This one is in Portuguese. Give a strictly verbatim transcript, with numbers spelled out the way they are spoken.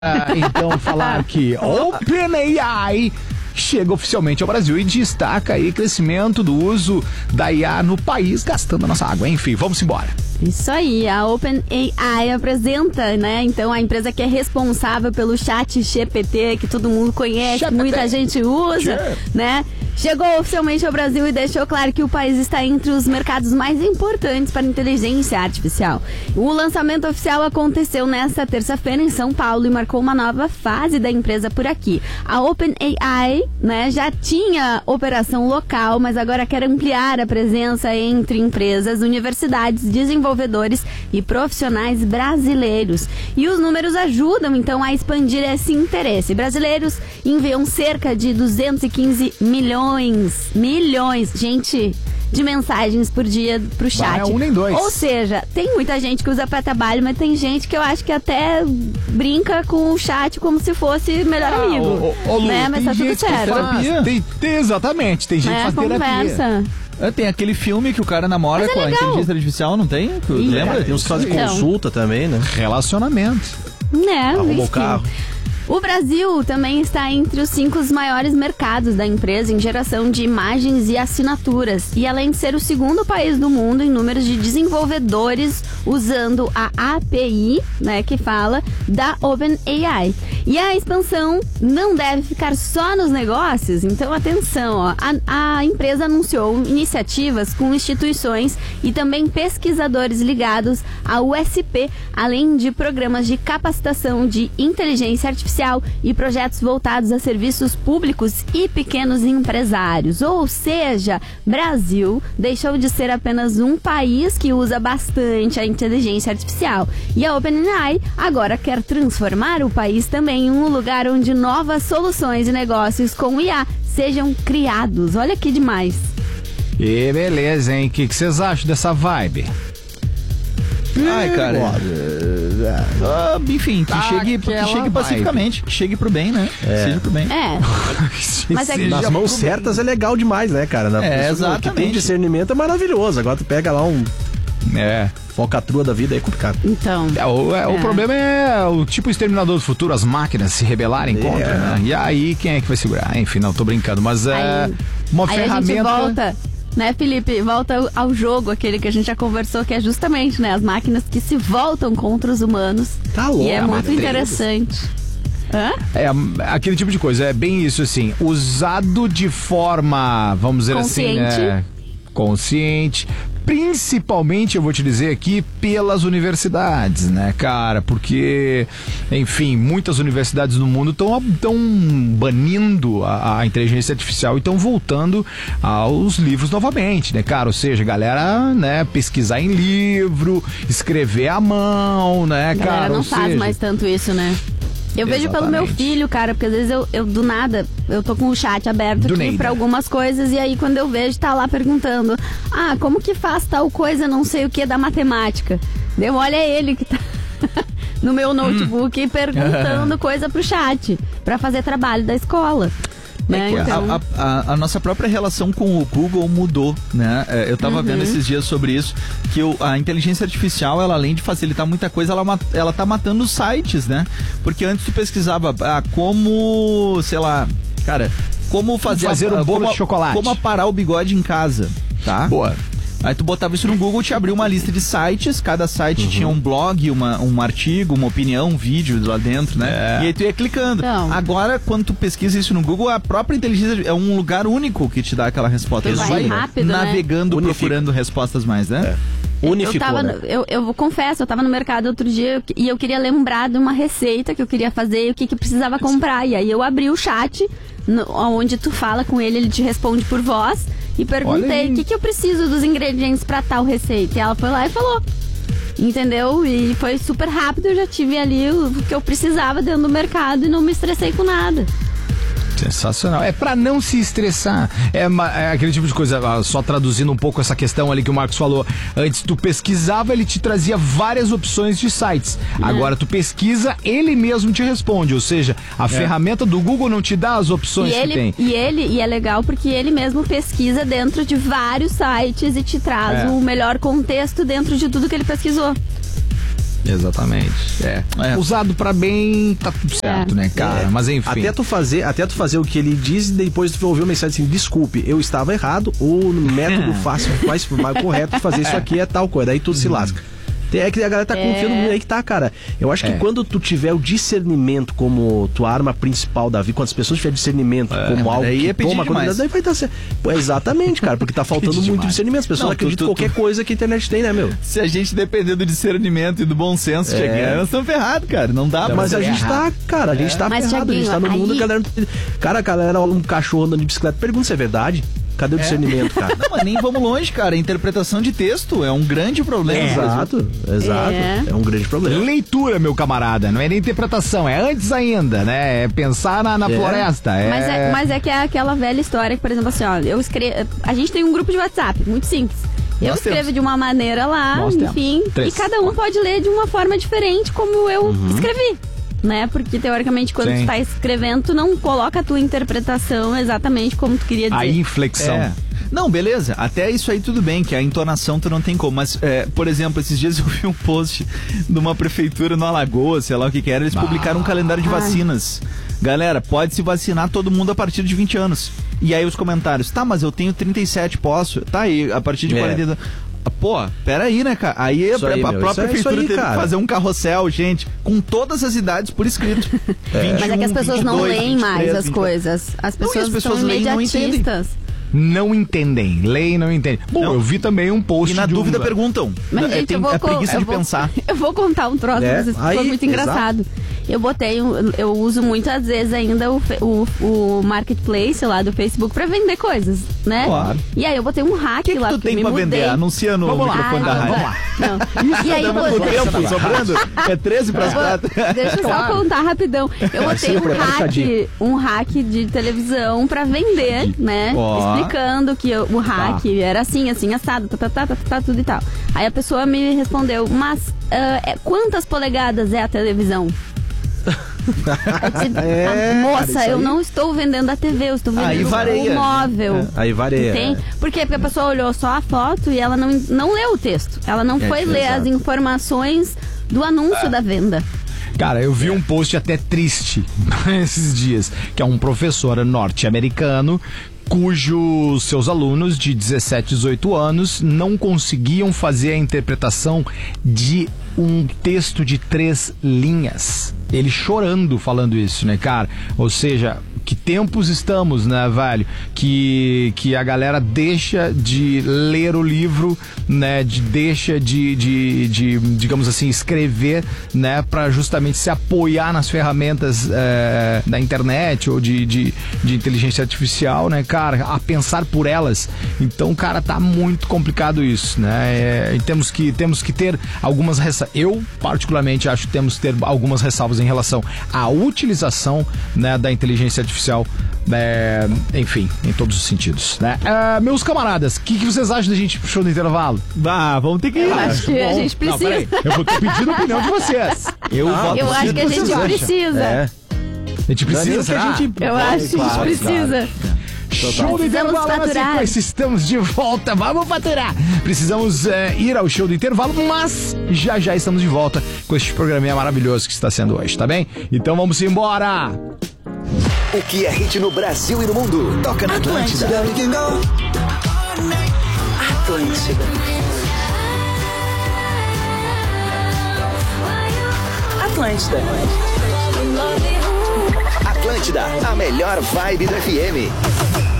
Então falar que OpenAI chega oficialmente ao Brasil e destaca aí crescimento do uso da I A no país, gastando a nossa água. Enfim, vamos embora. Isso aí, a OpenAI apresenta, né? Então, a empresa que é responsável pelo chat G P T, que todo mundo conhece, G P T. Muita gente usa, G. né? Chegou oficialmente ao Brasil e deixou claro que o país está entre os mercados mais importantes para inteligência artificial. O lançamento oficial aconteceu nesta terça-feira em São Paulo e marcou uma nova fase da empresa por aqui. A OpenAI, né, já tinha operação local, mas agora quer ampliar a presença entre empresas, universidades, desenvolvedores e profissionais brasileiros. E os números ajudam, então, a expandir esse interesse. Brasileiros enviam cerca de duzentos e quinze milhões, milhões, gente, de mensagens por dia pro chat. Não é um nem dois. Ou seja, tem muita gente que usa para trabalho, mas tem gente que eu acho que até brinca com o chat como se fosse melhor Ah, amigo. ô, ô, ô, Lu, né? Mas tem tá tudo gente que certo. faz- tem- tem- exatamente, tem gente que É, faz terapia. conversa. É, tem aquele filme que o cara namora Mas é com a legal. inteligência artificial, não tem? Tu Ih, lembra? cara, Tem uns que fazem Então. consulta também, né? Relacionamento. Né, Arrumou enfim. o carro. O Brasil também está entre os cinco maiores mercados da empresa em geração de imagens e assinaturas. E além de ser o segundo país do mundo em números de desenvolvedores usando a A P I, né, que fala, da OpenAI. E a expansão não deve ficar só nos negócios, então atenção, ó, a, a empresa anunciou iniciativas com instituições e também pesquisadores ligados à U S P, além de programas de capacitação de inteligência artificial e projetos voltados a serviços públicos e pequenos empresários. Ou seja, Brasil deixou de ser apenas um país que usa bastante a inteligência artificial. E a OpenAI agora quer transformar o país também em um lugar onde novas soluções e negócios com I A sejam criados. Olha que demais. E beleza, hein? O que vocês acham dessa vibe? Ai, cara. é- ah, enfim, que Tá chegue, que aquela chegue vibe. pacificamente, que chegue pro bem, né? É. Seja pro bem. É, mas é que... Nas mãos certas é legal demais, né, cara? Na É, pessoa que tem exatamente. discernimento é maravilhoso. Agora tu pega lá um É. focatrua da vida, aí é complicado. Então... É, o, é, o É. problema é o tipo Exterminador do Futuro, as máquinas se rebelarem contra, né? E aí, quem é que vai segurar? Enfim, não, tô brincando, mas é Aí- uma Aí a gente ferramenta... volta, né, Felipe? Volta ao- ao jogo, aquele que a gente já conversou, que é justamente, né, as máquinas que se voltam contra os humanos. Tá louco, E é mas muito tem interessante. Hã? É, aquele tipo de coisa, é bem isso, assim, usado de forma, vamos dizer Consciente. assim, né, consciente, principalmente, eu vou te dizer aqui, pelas universidades, né, cara, porque, enfim, muitas universidades no mundo estão banindo a, a inteligência artificial e estão voltando aos livros novamente, né, cara, ou seja, galera, né, pesquisar em livro, escrever à mão, né, A galera cara, não ou faz seja... mais tanto isso, né? Eu vejo pelo meu Exatamente. filho, cara, porque às vezes eu, eu do nada, eu tô com o chat aberto Do aqui Neida. pra algumas coisas e aí quando eu vejo tá lá perguntando, ah, como que faz tal coisa, não sei o que, da matemática. Deu, olha ele que tá no meu notebook perguntando coisa pro chat, pra fazer trabalho da escola. Né? É que Então, a, a- a nossa própria relação com o Google mudou, né? É, eu tava Uhum. vendo esses dias sobre isso, que o- a inteligência artificial, ela além de facilitar muita coisa, ela, ma- ela tá matando os sites, né? Porque antes tu pesquisava ah, como, sei lá, cara, como fazer, Fazer a- um bolo como, de chocolate. Como aparar o bigode em casa, tá? Boa. Aí tu botava isso no Google, te abriu uma lista de sites, cada site tinha um blog, uma, um artigo, uma opinião, um vídeo lá dentro, né? É. E aí tu ia clicando. Então. Agora, quando tu pesquisa isso no Google, a própria inteligência é um lugar único que te dá aquela resposta. Tu Tu vai vai rápido, né? navegando, Unifica. procurando respostas mais, né? Unificou, eu, tava né? no- eu, eu confesso, eu tava no mercado outro dia e eu queria lembrar de uma receita que eu queria fazer e o que, que precisava comprar. E aí eu abri o chat, no, onde tu fala com ele, ele te responde por voz. E Olha perguntei aí. o que, que eu preciso dos ingredientes pra tal receita. E ela foi lá e falou. Entendeu? E foi super rápido, eu já tive ali o que eu precisava dentro do mercado e não me estressei com nada. Sensacional. É pra não se estressar. É, ma- é aquele tipo de coisa, ah, só traduzindo um pouco essa questão ali que o Marcos falou. Antes tu pesquisava, ele te trazia várias opções de sites. Agora tu pesquisa, ele mesmo te responde. Ou seja, a ferramenta do Google não te dá as opções E que ele, tem. e ele, e é legal porque ele mesmo pesquisa dentro de vários sites e te traz É. o melhor contexto dentro de tudo que ele pesquisou. Exatamente. É. É. Usado pra bem, tá tudo certo, É. né, cara? É, Mas enfim. Até tu fazer, até tu fazer o que ele diz e depois tu ouvir uma mensagem assim, desculpe, eu estava errado, o método fácil, mais, mais correto de fazer isso aqui é tal coisa, daí tu se lasca. É que a galera tá É. confiando muito aí que tá, cara. Eu acho que É. quando tu tiver o discernimento como tua arma principal da vida, quando as pessoas tiverem discernimento como algo daí que é pedir toma demais. conta, daí vai estar certo. Pô, exatamente, cara, porque tá faltando Pedir muito demais. discernimento. As pessoas Não, tu- acreditam em tu- qualquer coisa que a internet tem, né, meu? Se a gente depender do discernimento e do bom senso É. chegar, nós estamos ferrados, cara. Não dá pra Mas a ser gente errado. tá, cara, a gente tá Mas, ferrado, a gente tá no Thiaguinho, mundo, aí- a galera... Cara, a galera olha um cachorro andando de bicicleta, pergunta se é verdade. Cadê o discernimento, cara? Não, mas nem vamos longe, cara. A interpretação de texto é um grande problema. Exato, exato. É. É um grande problema. Leitura, meu camarada, não é nem interpretação, é antes ainda, né? É pensar na, na É. floresta. É... Mas é, mas é que é aquela velha história que, por exemplo, assim, ó, eu escrevo. A gente tem um grupo de WhatsApp, muito simples. Eu Nós escrevo temos. de uma maneira lá, Nós temos. enfim. Três. E cada um pode ler de uma forma diferente, como eu escrevi. Né? Porque, teoricamente, quando Sim. tu tá escrevendo, tu não coloca a tua interpretação exatamente como tu queria dizer. A inflexão. É. Não, beleza. Até isso aí tudo bem, que a entonação tu não tem como. Mas, é, por exemplo, esses dias eu vi um post de uma prefeitura no Alagoas, sei lá o que que era, eles publicaram um calendário de Ai. vacinas. Galera, pode se vacinar todo mundo a partir de vinte anos. E aí os comentários, tá, mas eu tenho trinta e sete, posso? Tá aí, a partir de É. quarenta e dois. Pô, peraí, né, cara? Aí a, Isso aí, a meu, própria isso é- isso prefeitura aí, teve cara. que fazer um carrossel, gente, com todas as idades por escrito. Mas é que as pessoas não leem mais as coisas. As Não, e pessoas, as pessoas são leem e não entendem. imediatistas. Não entendem, leem não entendem. Bom, Não. eu vi também um post E na de um- dúvida perguntam. Mas, É, gente, tem eu vou a con- preguiça eu de vou- pensar. Eu vou contar um troço É, pra vocês, aí, foi muito exato. engraçado. Eu botei, um, eu uso muitas vezes ainda o, fe- o, o marketplace lá do Facebook pra vender coisas, né? Claro. E aí eu botei um hack O que, que lá, tu porque tem eu me pra mudei. vender? Anuncia no Vamos lá. microfone da Ah, rádio. vamos lá. Não. E aí eu Tamo com o botei... tempo sobrando? É treze pras quatro. Deixa eu só contar rapidão. Eu botei um prepara o hack, chadinho. um hack de televisão pra vender, né? Ó. Explicando que eu- o hack era assim, assim, assado, tá, tá, tá, tá, tá, tudo e tal. Aí a pessoa me respondeu, mas ah, é- quantas polegadas é a televisão? Eu disse, É, "Ah, moça, cara, isso eu aí- não estou vendendo a T V, eu estou Aí vendendo vareia. o móvel. Aí varia. Tem? Por quê? Porque a pessoa olhou só a foto e ela não, não leu o texto. Ela não É, foi ler exato. as informações do anúncio da venda. Cara, eu vi um post até triste esses dias, que é um professor norte-americano cujos seus alunos de dezessete, dezoito anos não conseguiam fazer a interpretação de um texto de três linhas. Ele chorando falando isso, né, cara? Ou seja, que tempos estamos, né, velho? Que, que a galera deixa de ler o livro, né? De, deixa de, de, de, digamos assim, escrever, né? Pra justamente se apoiar nas ferramentas é, da internet ou de, de, de inteligência artificial, né, cara? A pensar por elas. Então, cara, tá muito complicado isso, né? É, e temos que, temos que ter algumas ressalvas. Eu, particularmente, acho que temos que ter algumas ressalvas em relação à utilização, né, da inteligência artificial, é, enfim, em todos os sentidos, né? É, meus camaradas, o que, que vocês acham da gente ir pro show do intervalo? Ah, vamos ter que ir. Eu acho que a gente Não, precisa. peraí, eu vou pedir a opinião de vocês. Eu voto Eu sim. acho que a gente vocês acham? precisa. É. A gente Não é nem precisa, o que a será? gente- Eu acho que a gente Claro, precisa. Show do Precisamos intervalo na faturar. sequência, estamos de volta, vamos faturar. Precisamos é, ir ao show do intervalo, mas já já estamos de volta com este programinha maravilhoso que está sendo hoje, tá bem? Então vamos embora! O que é hit no Brasil e no mundo? Toca na Atlântida. Atlântida. Atlântida. Atlântida, a melhor vibe do F M.